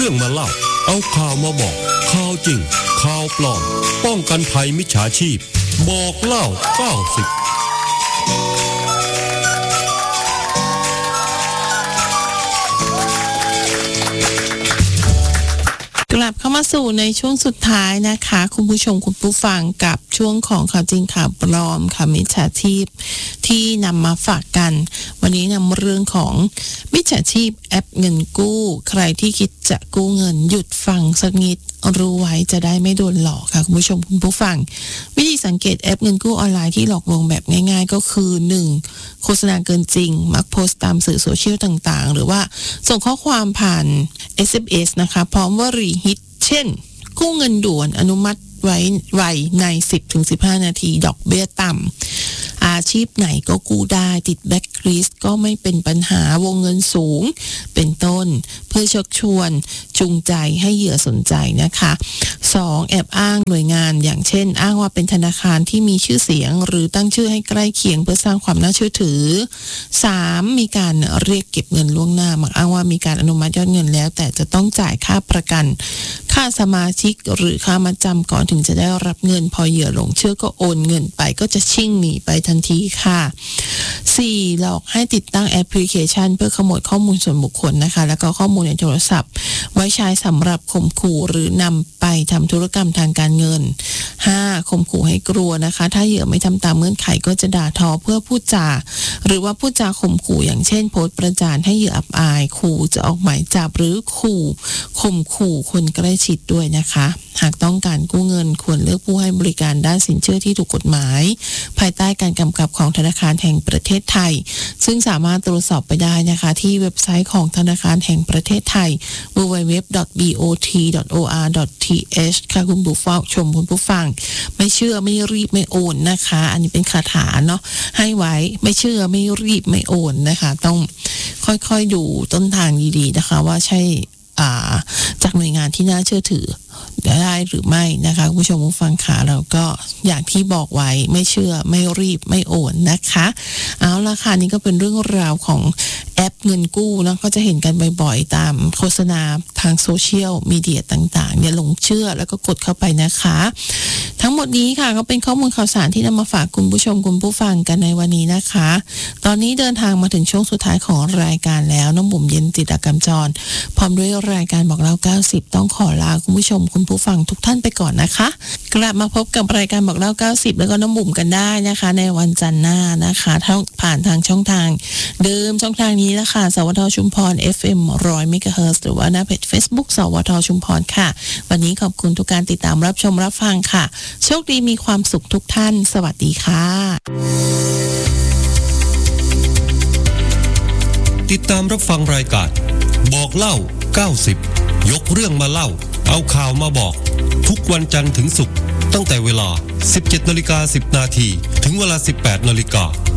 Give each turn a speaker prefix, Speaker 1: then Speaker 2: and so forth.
Speaker 1: รื่องมาเล่าเอาข่าวมาบอกข่าวจริงข่าวปลอมป้องกันภัยมิจฉาชีพบอกเล่า90
Speaker 2: กลับเข้ามาสู่ในช่วงสุดท้ายนะคะคุณผู้ชมคุณผู้ฟังกับช่วงของข่าวจริงข่าวปลอมค่ะมิจฉาชีพที่นำมาฝากกันวันนี้นำเรื่องของมิจฉาชีพแอปเงินกู้ใครที่คิดจะกู้เงินหยุดฟังสักนิดรู้ไว้จะได้ไม่โดนหลอกค่ะคุณผู้ชมคุณผู้ฟังวิธีสังเกตแอปเงินกู้ออนไลน์ที่หลอกลวงแบบง่ายๆก็คือ 1. โฆษณาเกินจริงมักโพสต์ตามสื่อโซเชียลต่างๆหรือว่าส่งข้อความผ่าน SMS นะคะพร้อมวลีฮิตเช่นกู้เงินด่วนอนุมัติไวใน 10-15 นาทีดอกเบี้ยต่ำอาชีพไหนก็กู้ได้ติดแบล็คลิสต์ก็ไม่เป็นปัญหาวงเงินสูงเป็นต้นเพื่อชักชวนจูงใจให้เหยื่อสนใจนะคะ 2. แอบอ้างหน่วยงานอย่างเช่นอ้างว่าเป็นธนาคารที่มีชื่อเสียงหรือตั้งชื่อให้ใกล้เคียงเพื่อสร้างความน่าเชื่อถือ 3. มีการเรียกเก็บเงินล่วงหน้ามักอ้างว่ามีการอนุมัติยอดเงินแล้วแต่จะต้องจ่ายค่าประกันค่าสมาชิกหรือค่ามัดจำก่อนถึงจะได้รับเงินพอเหยื่อหลงเชื่อก็โอนเงินไปก็จะชิ่งหนีไปทันทีค่ะ 4. หลอกให้ติดตั้งแอปพลิเคชันเพื่อขโมยข้อมูลส่วนบุคคลนะคะแล้วก็ข้อมูลในโทรศัพท์ไว้ใช้สำหรับข่มขู่หรือนำไปทำธุรกรรมทางการเงิน 5. ข่มขู่ให้กลัวนะคะถ้าเหยื่อไม่ทำตามเงื่อนไขก็จะด่าทอเพื่อพูดจาหรือว่าพูดจาข่มขู่อย่างเช่นโพสต์ประจานให้เหยื่ออับอายขู่จะออกหมายจับหรือข่มขู่คนใกล้ชิดด้วยนะคะหากต้องการกู้เงินควรเลือกผู้ให้บริการด้านสินเชื่อที่ถูกกฎหมายภายใต้การกำกับของธนาคารแห่งประเทศไทยซึ่งสามารถตรวจสอบไปได้นะคะที่เว็บไซต์ของธนาคารแห่งประเทศไทย www.bot.or.th ค่ะคุณผู้ฟังชมคุณผู้ฟังไม่เชื่อไม่รีบไม่โอนนะคะอันนี้เป็นคาถาเนาะให้ไว้ไม่เชื่อไม่รีบไม่โอนนะคะต้องค่อยๆดูต้นทางดีๆนะคะว่าใช่จากหน่วยงานที่น่าเชื่อถือได้หรือไม่นะคะคุณผู้ชมผู้ฟังค่ะเราก็อย่างที่บอกไว้ไม่เชื่อไม่รีบไม่โอนนะคะเอาละค่ะนี่ก็เป็นเรื่องราวของแอปเงินกู้นะก็จะเห็นกันบ่อยๆตามโฆษณาทางโซเชียลมีเดียต่างๆอย่าหลงเชื่อแล้วก็กดเข้าไปนะคะทั้งหมดนี้ค่ะก็เป็นข้อมูลข่าวสารที่นำมาฝากคุณผู้ชมคุณผู้ฟังกันในวันนี้นะคะตอนนี้เดินทางมาถึงช่วงสุดท้ายของรายการแล้วน้องบุ๋มเย็นจิตรกรรมจรพร้อมด้วยรายการบอกเล่า90ต้องขอลาคุณผู้ชมคุณผู้ฟังทุกท่านไปก่อนนะคะกลับมาพบกับรายการบอกเล่า90แล้วก็น้องบุ๋มกันได้นะคะในวันจันทร์หน้านะคะผ่านทางช่องทางเดิมช่องทางนี้ละค่ะสวทชุมพร FM 100 MHz หรือว่าหน้าเพจ Facebook สวทชุมพรค่ะวันนี้ขอบคุณทุกการติดตามรับชมรับฟังค่ะโชคดีมีความสุขทุกท่านสวัสดีค่ะ
Speaker 1: ติดตามรับฟังรายการบอกเล่า90ยกเรื่องมาเล่าเอาข่าวมาบอกทุกวันจันทร์ถึงศุกร์ตั้งแต่เวลา 17:10 น.ถึงเวลา 18:00 น.